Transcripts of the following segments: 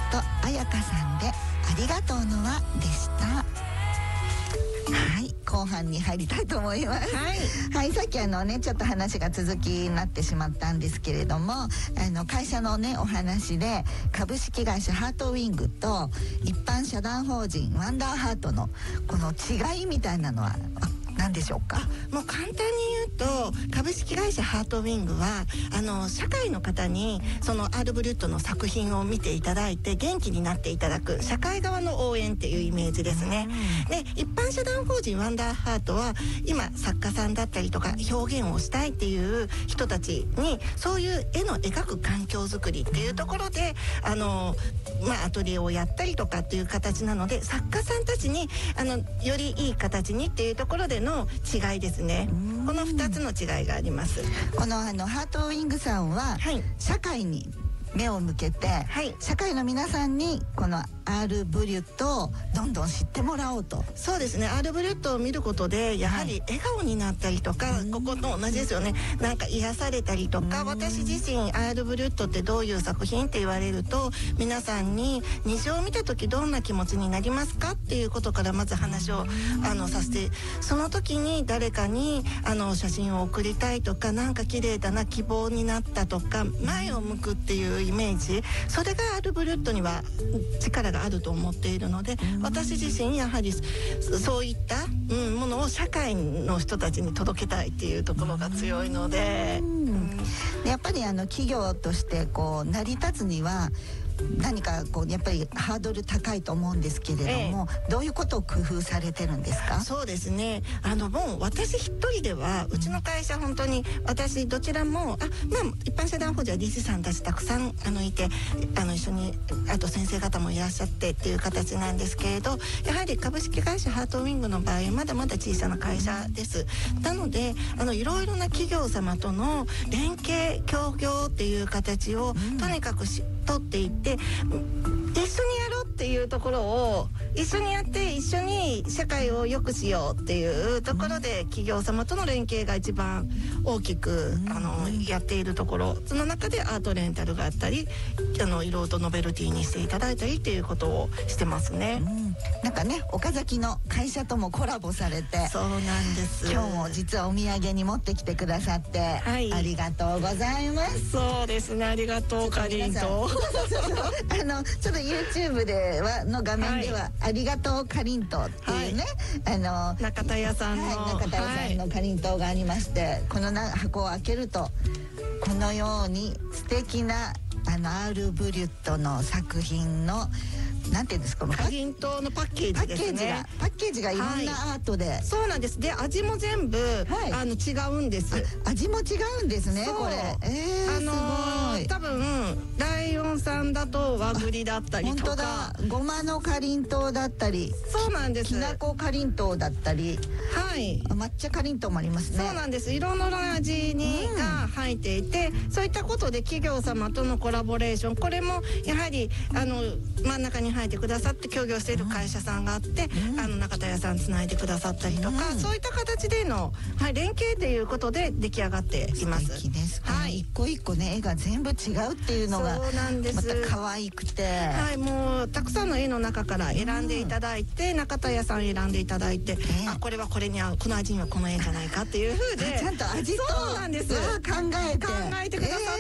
彩香さんでありがとうの輪でした。はい、後半に入りたいと思います。はい、さっきちょっと話が続きになってしまったんですけれども、会社のねお話で株式会社ハートウィングと一般社団法人ワンダーハートのこの違いみたいなのは何でしょうか？ もう簡単に言うと、株式会社ハートウィングは社会の方にそのアール・ブリュットの作品を見ていただいて元気になっていただく社会側の応援っていうイメージですね。で、一般社団法人ワンダーハートは今作家さんだったりとか表現をしたいっていう人たちにそういう絵の描く環境づくりっていうところでアトリエをやったりとかっていう形なので、作家さんたちによりいい形にっていうところでの違いですね。この2つの違いがあります。 このハートウィングさんは、社会に目を向けて、社会の皆さんにこのアール・ブリュットをどんどん知ってもらおうと。 そうですね、アール・ブリュットを見ることでやはり笑顔になったりとか、ここと同じですよね。なんか癒されたりとか、私自身アール・ブリュットってどういう作品って言われると、皆さんに虹を見た時どんな気持ちになりますかっていうことからまず話をさせて、その時に誰かに写真を送りたいとか、なんか綺麗だな、希望になったとか、前を向くっていうイメージ、それがアール・ブリュットには力があると思っているので、私自身やはりそういったものを社会の人たちに届けたいっていうところが強いので、 やっぱり企業としてこう成り立つには何かやっぱりハードル高いと思うんですけれども、どういうことを工夫されてるんですか？ そうですね、もう私一人ではうちの会社本当に私どちらも一般社団法人は理事さんたちたくさんいて一緒にあと先生方もいらっしゃってっていう形なんですけれど、やはり株式会社ハートウィングの場合はまだまだ小さな会社です。なのでいろいろな企業様との連携協業っていう形をとにかく取っていって、一緒にやろうっていうところを一緒にやって一緒に社会を良くしようっていうところで、企業様との連携が一番大きくやっているところ、その中でアートレンタルがあったりいろいろとノベルティにしていただいたりっていうことをしてますね。 なんかね、岡崎の会社ともコラボされて、 そうなんです。 今日も実はお土産に持ってきてくださって、ありがとうございます。 そうですね、ありがとうかりんとちょっと YouTube での画面では、ありがとうかりんとうっていうね、 中田屋さんの、 中田屋さんのかりんとうがありまして、この箱を開けるとこのように素敵なアール・ブリュットの作品のなんていうんですか、 かりんとうのパッケージですね。 パッケージがいろんなアートで、 そうなんです。で、味も全部、違うんです。 味も違うんですね、これ。すごい。 多分ライオンさんだと和栗だったりとか、 本当だ、ごまのかりんとうだったり、 そうなんです。 きなこかりんとうだったり、抹茶かりんとうもありますね。 そうなんです。いろんな味が入っていて、そういったことで企業様とのコラボレーション、これもやはり真ん中に入ってくださって協業している会社さんがあって、中田屋さんつないでくださったりとか、そういった形での、連携ということで出来上がっています。 素敵です。一個一個ね、絵が全部違うっていうのがまた可愛くて、 もうたくさんの絵の中から選んでいただいて、中田屋さん選んでいただいて、これはこれに合う、この味にはこの絵じゃないかっていう風でちゃんと味と、 そうなんです、 考えてくださって、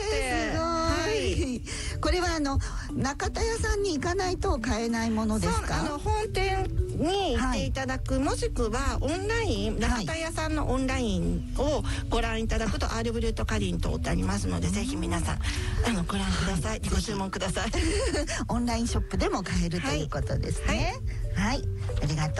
すごい。これは中田屋さんに行かないと買えないものですか？ 本店に行っていただく、もしくはオンライン、中田屋さんのオンラインをご覧いただくと、アール・ブリュットかりんとうってありますので、ぜひ皆さんご覧ください。ご注文ください。 オンラインショップでも買えるということですね。はい、ありがとう。